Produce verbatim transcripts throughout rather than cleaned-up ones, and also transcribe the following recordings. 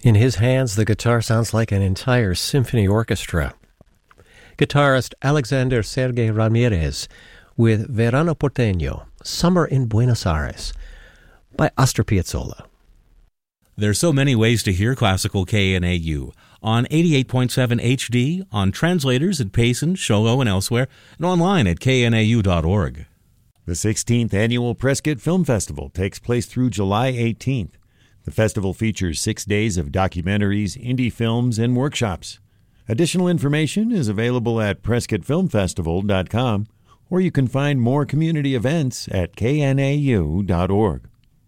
In his hands, the guitar sounds like an entire symphony orchestra. Guitarist Alexander Sergey Ramirez with Verano Porteño, Summer in Buenos Aires, by Astor Piazzolla. There's so many ways to hear classical K N A U. On eighty-eight point seven H D, on translators at Payson, Shogo, and elsewhere, and online at K N A U dot org. The sixteenth Annual Prescott Film Festival takes place through July eighteenth. The festival features six days of documentaries, indie films, and workshops. Additional information is available at prescott film festival dot com, or you can find more community events at K N A U dot org.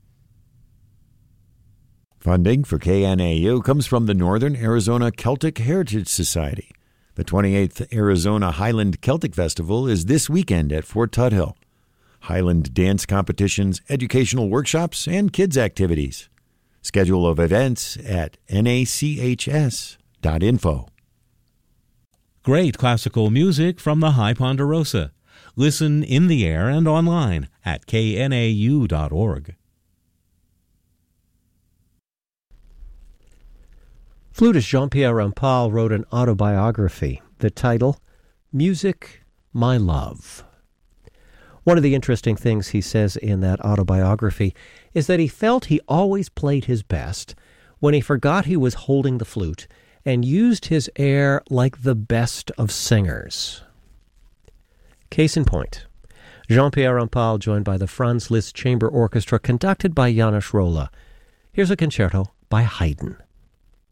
Funding for K N A U comes from the Northern Arizona Celtic Heritage Society. The twenty-eighth Arizona Highland Celtic Festival is this weekend at Fort Tuthill. Highland dance competitions, educational workshops, and kids activities. Schedule of events at N A C H S dot info. Great classical music from the High Ponderosa. Listen in the air and online at K N A U dot org. Flutist Jean-Pierre Rampal wrote an autobiography. The title, Music, My Love. One of the interesting things he says in that autobiography is that he felt he always played his best when he forgot he was holding the flute and used his air like the best of singers. Case in point, Jean-Pierre Rampal joined by the Franz Liszt Chamber Orchestra conducted by Janos Rolla. Here's a concerto by Haydn.